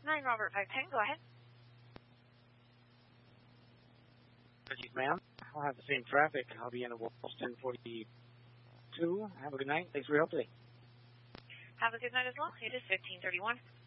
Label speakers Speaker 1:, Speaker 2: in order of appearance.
Speaker 1: 9 Robert 510, go ahead.
Speaker 2: Ma'am, I'll have the same traffic. I'll be in the Wolf 1042. Have a good night. Thanks for your help today.
Speaker 1: Have a good night as well. It is 1531.